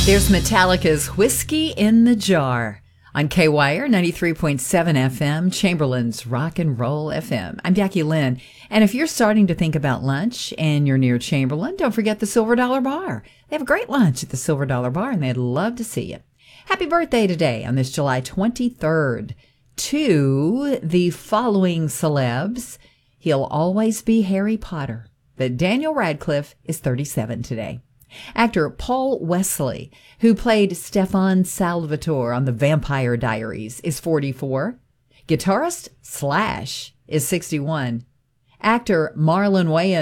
There's Metallica's Whiskey in the Jar on KWIRE 93.7 FM, Chamberlain's Rock and Roll FM. I'm Jackie Lynn, and if you're starting to think about lunch and you're near Chamberlain, don't forget the Silver Dollar Bar. They have a great lunch at the Silver Dollar Bar, and they'd love to see you. Happy birthday today on this July 23rd to the following celebs. He'll always be Harry Potter, but Daniel Radcliffe is 37 today. Actor Paul Wesley, who played Stefan Salvatore on The Vampire Diaries, is 44. Guitarist Slash is 61. Actor Marlon Wayans